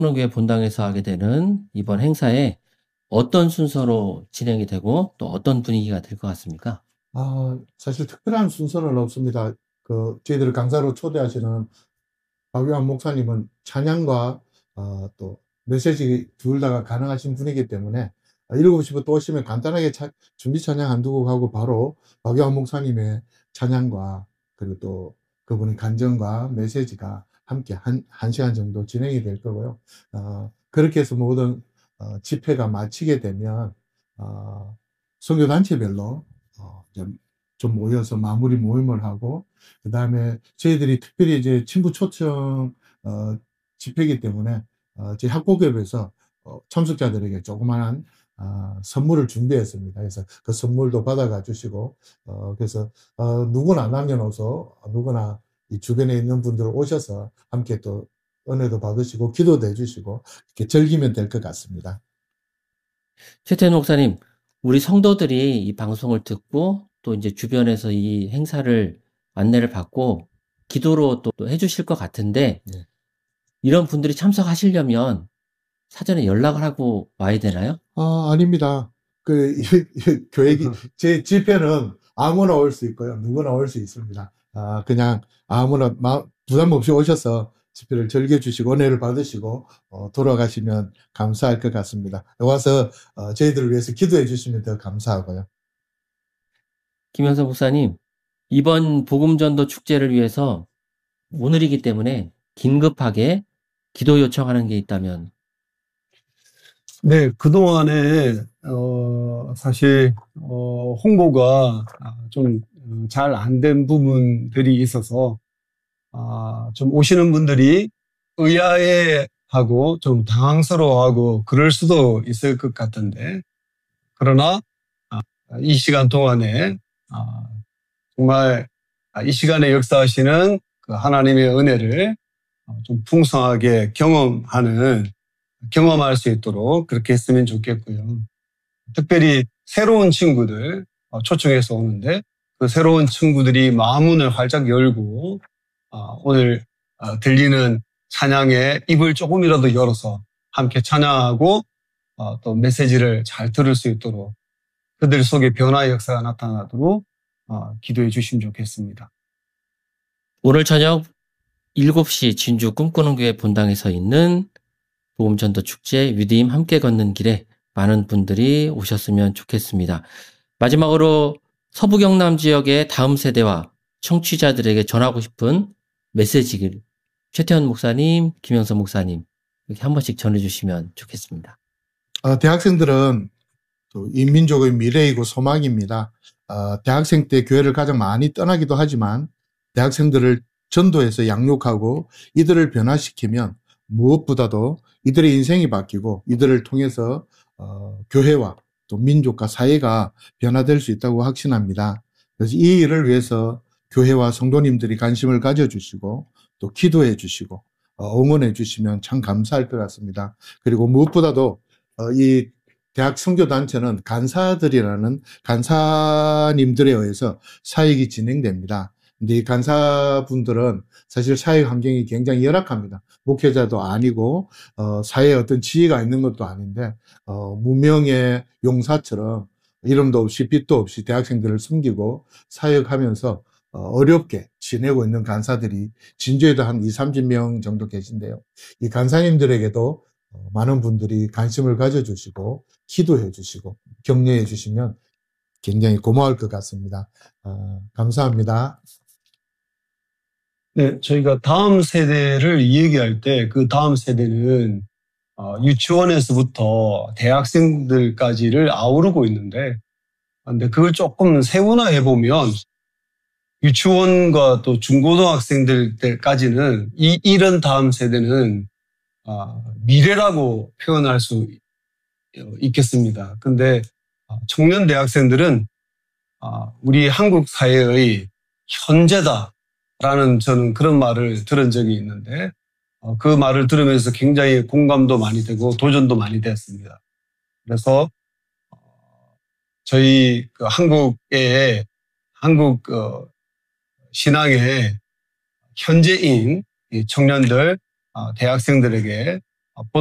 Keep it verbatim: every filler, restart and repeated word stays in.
꿈꾸는 교회 본당에서 하게 되는 이번 행사에 어떤 순서로 진행이 되고 또 어떤 분위기가 될 것 같습니까? 아, 사실 특별한 순서는 없습니다. 그, 저희들을 강사로 초대하시는 박유한 목사님은 찬양과 어, 또 메시지 둘 다가 가능하신 분이기 때문에 일곱 시부터 오시면 간단하게 차, 준비 찬양 한두 곡 하고 바로 박유한 목사님의 찬양과 그리고 또 그분의 간증과 메시지가 함께 한, 한 시간 정도 진행이 될 거고요. 어, 그렇게 해서 모든 어, 집회가 마치게 되면 어, 선교단체별로 어, 좀, 좀 모여서 마무리 모임을 하고 그 다음에 저희들이 특별히 이제 친구 초청 어, 집회이기 때문에 어, 저희 학부교회에서 어, 참석자들에게 조그마한 어, 선물을 준비했습니다. 그래서 그 선물도 받아가 주시고 어, 그래서 어, 누구나 남녀노소 누구나 이 주변에 있는 분들 오셔서 함께 또 은혜도 받으시고 기도도 해주시고 이렇게 즐기면 될 것 같습니다. 최태현 목사님, 우리 성도들이 이 방송을 듣고 또 이제 주변에서 이 행사를 안내를 받고 기도로 또 해주실 것 같은데 네. 이런 분들이 참석하시려면 사전에 연락을 하고 와야 되나요? 아, 아닙니다. 그, 교회, 제 집회는 아무나 올 수 있고요. 누구나 올 수 있습니다. 아, 그냥 아무나 마, 부담 없이 오셔서 집회를 즐겨주시고, 은혜를 받으시고, 어, 돌아가시면 감사할 것 같습니다. 와서, 어, 저희들을 위해서 기도해 주시면 더 감사하고요. 김현석 목사님, 이번 복음전도 축제를 위해서 오늘이기 때문에 긴급하게 기도 요청하는 게 있다면 네, 그동안에, 어, 사실, 어, 홍보가 좀 잘 안 된 부분들이 있어서, 아, 좀 오시는 분들이 의아해하고 좀 당황스러워하고 그럴 수도 있을 것 같은데, 그러나, 아, 이 시간 동안에, 아, 정말 이 시간에 역사하시는 그 하나님의 은혜를 좀 풍성하게 경험하는 경험할 수 있도록 그렇게 했으면 좋겠고요. 특별히 새로운 친구들 초청해서 오는데 그 새로운 친구들이 마음문을 활짝 열고 오늘 들리는 찬양에 입을 조금이라도 열어서 함께 찬양하고 또 메시지를 잘 들을 수 있도록 그들 속에 변화의 역사가 나타나도록 기도해 주시면 좋겠습니다. 오늘 저녁 일곱 시 진주 꿈꾸는 교회 본당에서 있는 복음전도 축제 위대임 함께 걷는 길에 많은 분들이 오셨으면 좋겠습니다. 마지막으로 서부 경남 지역의 다음 세대와 청취자들에게 전하고 싶은 메시지를 최태원 목사님, 김영선 목사님 이렇게 한 번씩 전해주시면 좋겠습니다. 어, 대학생들은 또 인민족의 미래이고 소망입니다. 어, 대학생 때 교회를 가장 많이 떠나기도 하지만 대학생들을 전도해서 양육하고 이들을 변화시키면 무엇보다도 이들의 인생이 바뀌고 이들을 통해서 어, 교회와 또 민족과 사회가 변화될 수 있다고 확신합니다. 그래서 이 일을 위해서 교회와 성도님들이 관심을 가져주시고 또 기도해 주시고 어, 응원해 주시면 참 감사할 것 같습니다. 그리고 무엇보다도 어, 이 대학 선교단체는 간사들이라는 간사님들에 의해서 사역이 진행됩니다. 근데 이 간사분들은 사실 사회 환경이 굉장히 열악합니다. 목회자도 아니고 어, 사회에 어떤 지위가 있는 것도 아닌데 어, 무명의 용사처럼 이름도 없이 빛도 없이 대학생들을 섬기고 사역하면서 어, 어렵게 지내고 있는 간사들이 진주에도 한 이삼십 명 정도 계신데요. 이 간사님들에게도 어, 많은 분들이 관심을 가져주시고 기도해 주시고 격려해 주시면 굉장히 고마울 것 같습니다. 어, 감사합니다. 네, 저희가 다음 세대를 얘기할 때 그 다음 세대는 어, 유치원에서부터 대학생들까지를 아우르고 있는데, 근데 그걸 조금 세분화해 보면 유치원과 또 중고등학생들 때까지는 이 이런 다음 세대는 어, 미래라고 표현할 수 있겠습니다. 근데 청년 대학생들은 어, 우리 한국 사회의 현재다. 라는 저는 그런 말을 들은 적이 있는데 어, 그 말을 들으면서 굉장히 공감도 많이 되고 도전도 많이 되었습니다. 그래서 어, 저희 그 한국의 한국 어, 신앙의 현재인 청년들, 어, 대학생들에게